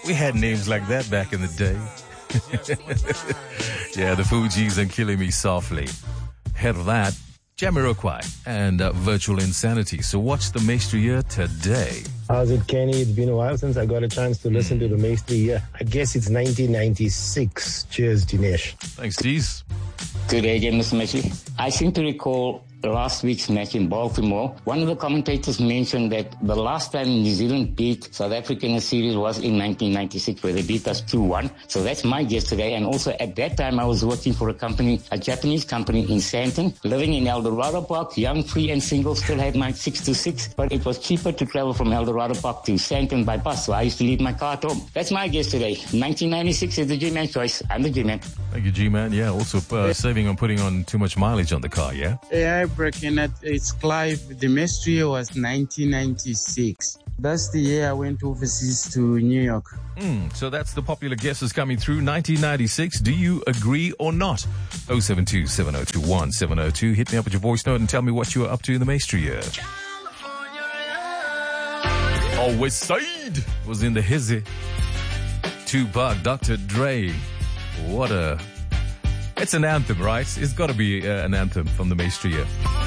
We had names like that back in the day. Yeah, the Fugees and Killing Me Softly. Head of that, Jamiroquai and Virtual Insanity. So what's the Maestri Year today? How's it, Kenny? It's been a while since I got a chance to listen to the Maestri Year. I guess it's 1996. Cheers, Dinesh. Thanks, Deez. Good day again, Mr. Messi. I seem to recall last week's match in Baltimore. One of the commentators mentioned that the last time New Zealand beat South Africa in a series was in 1996, where they beat us 2-1. So that's my guess today. And also at that time, I was working for a Japanese company in Sandton, living in Eldorado Park, young, free and single, still had my 6-to-6, but it was cheaper to travel from Eldorado Park to Sandton by bus. So I used to leave my car at home. That's my guess today. 1996 is the G-Man choice. I'm the G-Man. Thank you, G-Man. Yeah, also saving on putting on too much mileage on the car, yeah? Yeah, breaking it. It's Clive. The Maestri Year was 1996. That's the year I went overseas to New York. So that's the popular guesses coming through. 1996. Do you agree or not? 072-7021-702. Hit me up with your voice note and tell me what you were up to in the Maestri Year. Oh, West Side was in the hizzy. Tupac, Dr. Dre. It's an anthem, right? It's got to be an anthem from the Maestri Year.